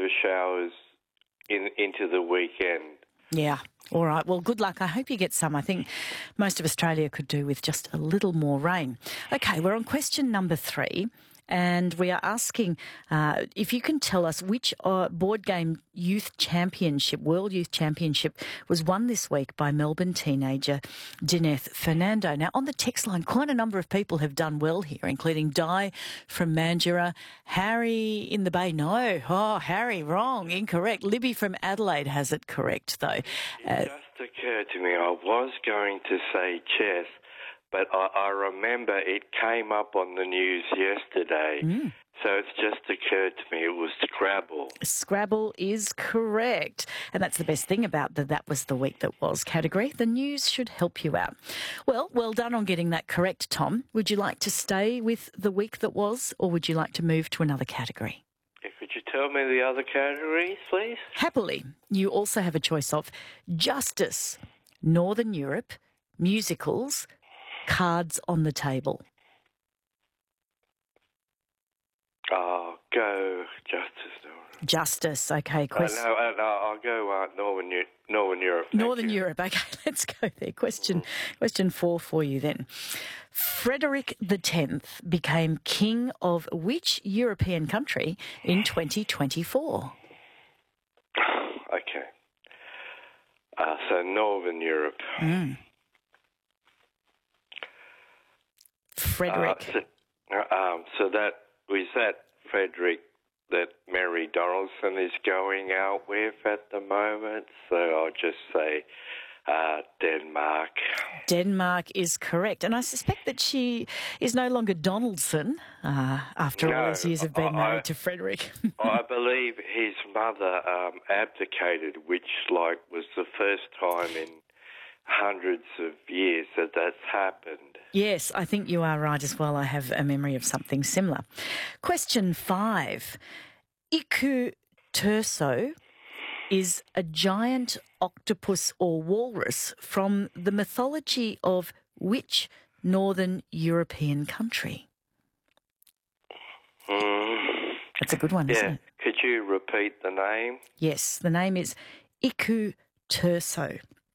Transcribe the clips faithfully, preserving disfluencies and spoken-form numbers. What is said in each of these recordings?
of showers in into the weekend. Yeah. All right. Well, good luck. I hope you get some. I think most of Australia could do with just a little more rain. Okay, we're on question number three, and we are asking uh, if you can tell us which uh, board game youth championship, World Youth Championship, was won this week by Melbourne teenager Dineth Fernando. Now, on the text line, quite a number of people have done well here, including Di from Mandurah, Harry in the Bay. No, oh, Harry, wrong, incorrect. Libby from Adelaide has it correct, though. Uh, It just occurred to me, I was going to say chess, but I, I remember it came up on the news yesterday, mm. so it's just occurred to me it was Scrabble. Scrabble is correct. And that's the best thing about the That Was the Week That Was category. The news should help you out. Well, well done on getting that correct, Tom. Would you like to stay with the week that was, or would you like to move to another category? Could you tell me the other categories, please? Happily. You also have a choice of justice, Northern Europe, musicals, cards on the table. Oh, go Justice. Northern. Justice, okay. Quest- uh, no, uh, no, I'll go uh, Northern, U- Northern Europe. Northern you. Europe, okay, let's go there. Question, mm. question four for you then. Frederick the Tenth became king of which European country in twenty twenty-four? Okay. Uh, so Northern Europe. Mm. Frederick. Uh, so, um, so that was that Frederick that Mary Donaldson is going out with at the moment. So I'll just say uh, Denmark. Denmark is correct. And I suspect that she is no longer Donaldson uh, after no, all those years of being I, married to Frederick. I believe his mother um, abdicated, which like was the first time in hundreds of years that that's happened. Yes, I think you are right as well. I have a memory of something similar. Question five. Iku Turso is a giant octopus or walrus from the mythology of which Northern European country? Mm. That's a good one, yeah. isn't it? Could you repeat the name? Yes, the name is Iku Turso.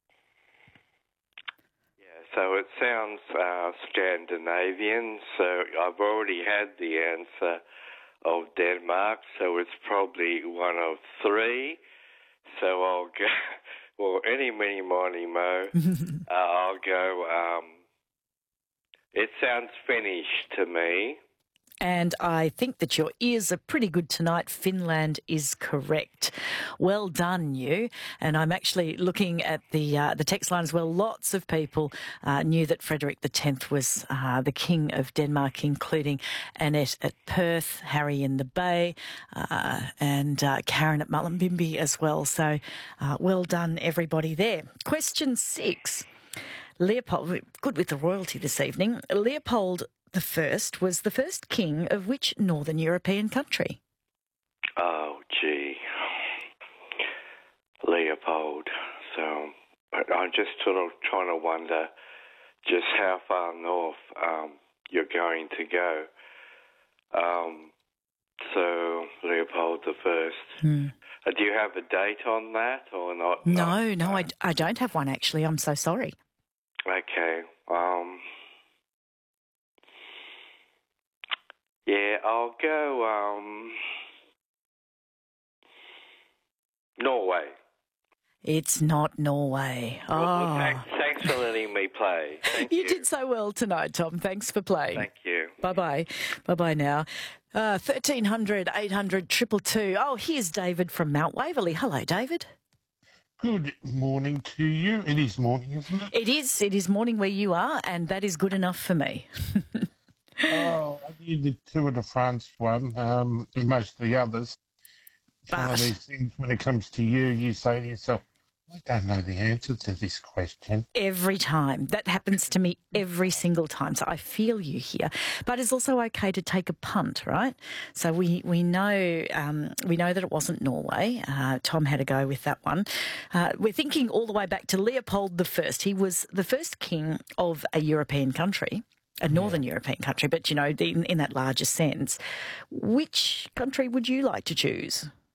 So it sounds uh, Scandinavian, so I've already had the answer of Denmark, so it's probably one of three. So I'll go, well, any, mini, miny, mo, uh, I'll go, um, it sounds Finnish to me. And I think that your ears are pretty good tonight. Finland is correct. Well done, you. And I'm actually looking at the uh, the text line as well. Lots of people uh, knew that Frederick the Tenth was uh, the King of Denmark, including Annette at Perth, Harry in the Bay, uh, and uh, Karen at Mullumbimby as well. So uh, well done, everybody there. Question six. Leopold, good with the royalty this evening. Leopold the First was the first king of which Northern European country? Oh, gee. Leopold. So I'm just sort of trying to wonder just how far north um, you're going to go. Um, so Leopold the First. Hmm. Uh, do you have a date on that or not? No, not, no, uh, I, I don't have one actually. I'm so sorry. Okay. Um, yeah, I'll go um, Norway. It's not Norway. Well, well, Oh. thanks, thanks for letting me play. Thank you. You did so well tonight, Tom. Thanks for playing. Thank you. Bye-bye. Bye-bye now. Uh, thirteen hundred, eight hundred, two two two. Oh, here's David from Mount Waverley. Hello, David. Good morning to you. It is morning, isn't it? It is. It is morning where you are, and that is good enough for me. Oh, I knew the Tour de France one, um, and most of the others. It's one of But- these things, when it comes to you, you say to yourself, I don't know the answer to this question. Every time. That happens to me every single time. So I feel you here. But it's also okay to take a punt, right? So we, we know um, we know that it wasn't Norway. Uh, Tom had a go with that one. Uh, we're thinking all the way back to Leopold the First. He was the first king of a European country, a northern yeah. European country, but, you know, in, in that larger sense. Which country would you like to choose?